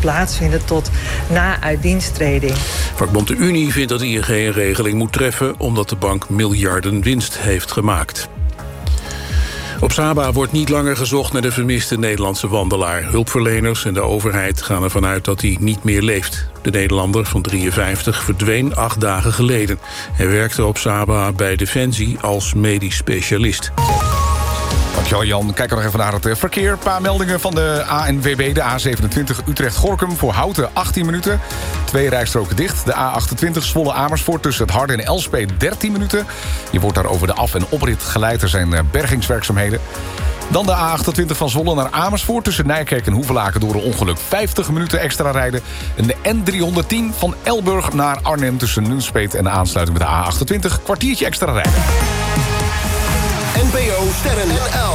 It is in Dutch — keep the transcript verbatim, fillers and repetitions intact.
plaatsvinden tot na uitdiensttreding. Vakbond de Unie vindt dat I N G een regeling moet treffen omdat de bank miljarden winst heeft gemaakt. Op Saba wordt niet langer gezocht naar de vermiste Nederlandse wandelaar. Hulpverleners en de overheid gaan ervan uit dat hij niet meer leeft. De Nederlander van drieënvijftig verdween acht dagen geleden. Hij werkte op Saba bij Defensie als medisch specialist. Dankjewel Jan. Kijken we nog even naar het verkeer. Een paar meldingen van de A N W B. De A zevenentwintig Utrecht-Gorkum voor Houten achttien minuten. Twee rijstroken dicht. De A achtentwintig Zwolle-Amersfoort tussen het Harde en Elspet dertien minuten. Je wordt daar over de af- en oprit geleid. Er zijn bergingswerkzaamheden. Dan de A achtentwintig van Zwolle naar Amersfoort tussen Nijkerk en Hoevelaken door een ongeluk vijftig minuten extra rijden. En de N driehonderdtien van Elburg naar Arnhem tussen Nunspeet en de aansluiting met de A achtentwintig. Kwartiertje extra rijden. N P O Sterren N L.